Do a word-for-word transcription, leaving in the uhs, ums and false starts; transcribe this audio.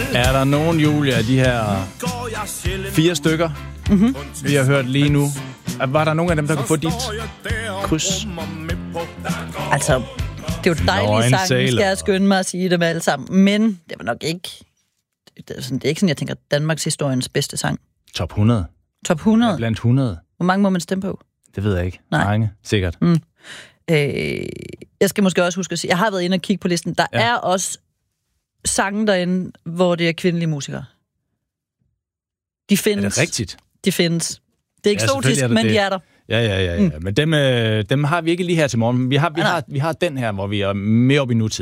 Er der nogen, Julia, af de her fire stykker, mm-hmm. vi har hørt lige nu, var der nogen af dem, der kunne få dit kryds? Altså, det er jo dejlige sange, skal jeg skynde mig at sige dem alle sammen. Men det var nok ikke... Det er, sådan, det er ikke sådan, jeg tænker, Danmarks historiens bedste sang. Top hundrede. Top hundrede? Blandt hundrede. Hvor mange må man stemme på? Det ved jeg ikke. Nej. Mange, sikkert. Mm. Øh, jeg skal måske også huske at sige, jeg har været inde og kigge på listen. Der ja. er også sange derinde, hvor det er kvindelige musikere. De findes. Er det rigtigt? De findes. Det er eksotisk, ja, er det men det. de er der. Ja, ja, ja. ja. Mm. Men dem, øh, dem har vi ikke lige her til morgen. Vi har, vi, har, vi har den her, hvor vi er mere oppe i nutiden.